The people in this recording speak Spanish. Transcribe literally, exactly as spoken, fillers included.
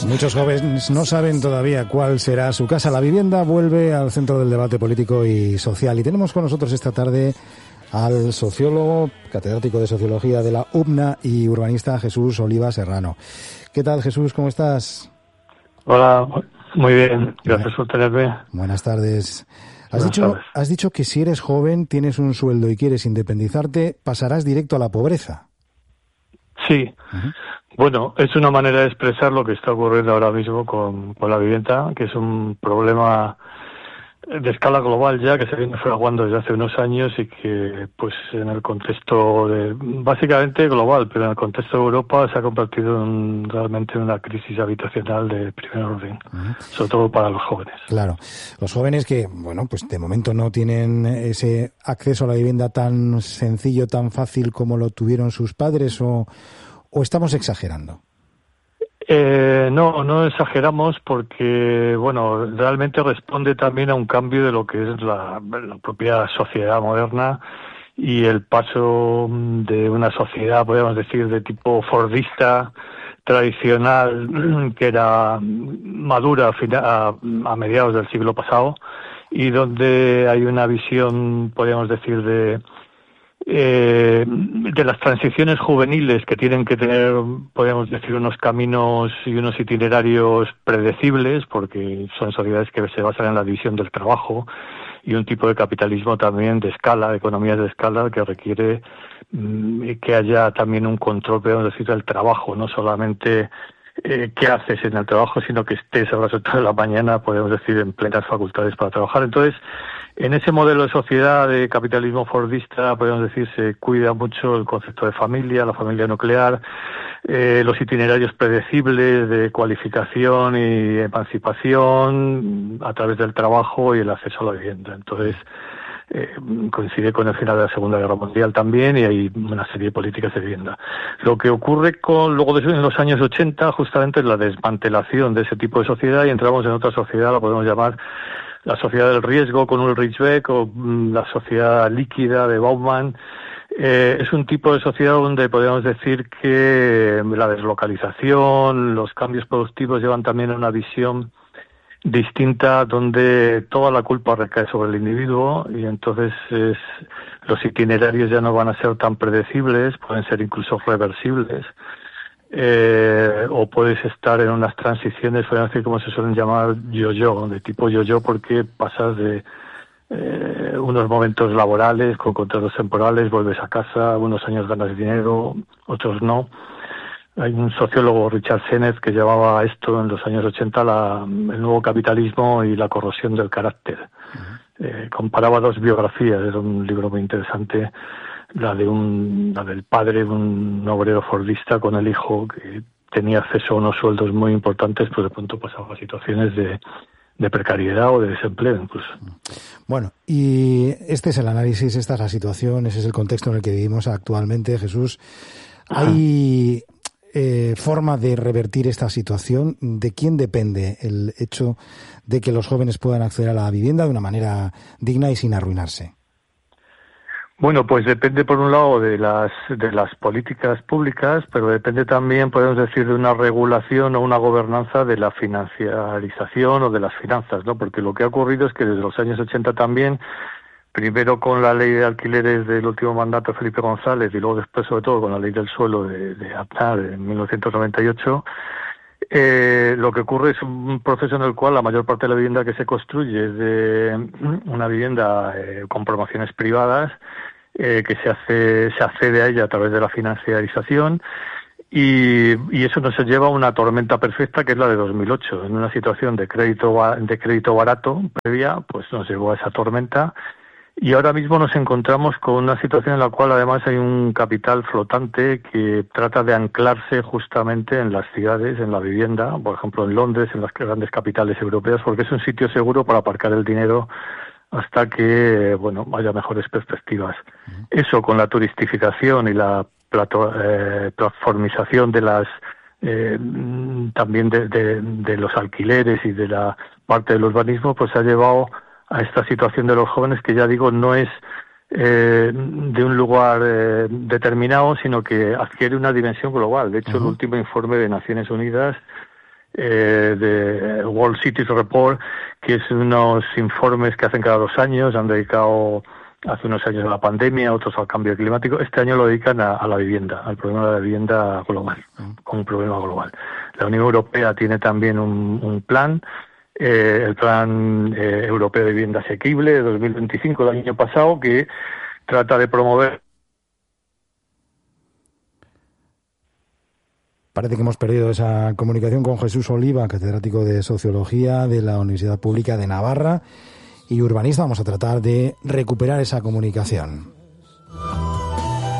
Muchos jóvenes no saben todavía cuál será su casa. La vivienda vuelve al centro del debate político y social. Y tenemos con nosotros esta tarde al sociólogo, catedrático de Sociología de la U B N A y urbanista Jesús Oliva Serrano. ¿Qué tal, Jesús? ¿Cómo estás? Hola, muy bien. Gracias por tenerme. Buenas tardes. Has Buenas dicho, tardes. has dicho que si eres joven, tienes un sueldo y quieres independizarte, pasarás directo a la pobreza. Sí. Uh-huh. Bueno, es una manera de expresar lo que está ocurriendo ahora mismo con, con la vivienda, que es un problema de escala global ya, que se viene fraguando desde hace unos años y que, pues, en el contexto de, básicamente global, pero en el contexto de Europa se ha convertido en, realmente en una crisis habitacional de primer orden, uh-huh. sobre todo para los jóvenes. Claro, los jóvenes que, bueno, pues de momento no tienen ese acceso a la vivienda tan sencillo, tan fácil como lo tuvieron sus padres, o, o estamos exagerando. Eh, no, no exageramos porque, bueno, realmente responde también a un cambio de lo que es la, la propia sociedad moderna y el paso de una sociedad, podríamos decir, de tipo fordista, tradicional, que era madura a, a mediados del siglo pasado, y donde hay una visión, podríamos decir, de Eh, de las transiciones juveniles que tienen que tener, podemos decir, unos caminos y unos itinerarios predecibles, porque son sociedades que se basan en la división del trabajo y un tipo de capitalismo también de escala, de economías de escala, que requiere mm, que haya también un control, podemos decir, del trabajo, no solamente eh, qué haces en el trabajo, sino que estés a las ocho de la mañana, podemos decir, en plenas facultades para trabajar. Entonces, en ese modelo de sociedad de capitalismo fordista, podemos decir, se cuida mucho el concepto de familia, la familia nuclear, eh, los itinerarios predecibles de cualificación y emancipación a través del trabajo y el acceso a la vivienda. Entonces, eh, coincide con el final de la Segunda Guerra Mundial también, y hay una serie de políticas de vivienda. Lo que ocurre con luego de, en los años ochenta, justamente, es la desmantelación de ese tipo de sociedad y entramos en otra sociedad, la podemos llamar la sociedad del riesgo con Ulrich Beck, o mm, la sociedad líquida de Bauman. Eh, es un tipo de sociedad donde podemos decir que la deslocalización, los cambios productivos llevan también a una visión distinta, donde toda la culpa recae sobre el individuo, y entonces es, los itinerarios ya no van a ser tan predecibles, pueden ser incluso reversibles. Eh, o puedes estar en unas transiciones, podemos decir, como se suelen llamar, yo-yo, de tipo yo-yo, porque pasas de eh, unos momentos laborales con contratos temporales, vuelves a casa, unos años ganas dinero, otros no. Hay un sociólogo, Richard Sennett, que llamaba esto en los años ochenta la, el nuevo capitalismo y la corrosión del carácter. Uh-huh. Eh, comparaba dos biografías, era un libro muy interesante, la de un la del padre, un obrero fordista, con el hijo que tenía acceso a unos sueldos muy importantes, pero de pronto pasaba a situaciones de, de precariedad o de desempleo incluso. Bueno, y este es el análisis, esta es la situación, ese es el contexto en el que vivimos actualmente, Jesús. ¿Hay eh, forma de revertir esta situación? ¿De quién depende el hecho de que los jóvenes puedan acceder a la vivienda de una manera digna y sin arruinarse? Bueno, pues depende por un lado de las de las políticas públicas, pero depende también, podemos decir, de una regulación o una gobernanza de la financiarización o de las finanzas, ¿no? Porque lo que ha ocurrido es que desde los años ochenta también, primero con la ley de alquileres del último mandato de Felipe González y luego después, sobre todo, con la ley del suelo de, de Aznar en mil novecientos noventa y ocho, Eh, lo que ocurre es un proceso en el cual la mayor parte de la vivienda que se construye es de una vivienda eh, con promociones privadas, eh, que se hace se accede a ella a través de la financiarización, y, y eso nos lleva a una tormenta perfecta, que es la de dos mil ocho. En una situación de crédito de crédito barato previa, pues nos llevó a esa tormenta. Y ahora mismo nos encontramos con una situación en la cual además hay un capital flotante que trata de anclarse justamente en las ciudades, en la vivienda, por ejemplo en Londres, en las grandes capitales europeas, porque es un sitio seguro para aparcar el dinero hasta que, bueno, haya mejores perspectivas. Uh-huh. Eso, con la turistificación y la plato, eh, platformización de las eh, también de, de, de los alquileres y de la parte del urbanismo, pues ha llevado a esta situación de los jóvenes, que ya digo, no es eh, de un lugar eh, determinado, sino que adquiere una dimensión global. De hecho, uh-huh. el último informe de Naciones Unidas eh, de World Cities Report, que es unos informes que hacen cada dos años, han dedicado hace unos años a la pandemia, otros al cambio climático. Este año lo dedican a, a la vivienda, al problema de la vivienda global, con un problema global. La Unión Europea tiene también un, un plan, eh, el Plan eh, Europeo de Vivienda Asequible de dos mil veinticinco, del año pasado, que trata de promover. Parece que hemos perdido esa comunicación con Jesús Oliva, catedrático de Sociología de la Universidad Pública de Navarra y urbanista. Vamos a tratar de recuperar esa comunicación.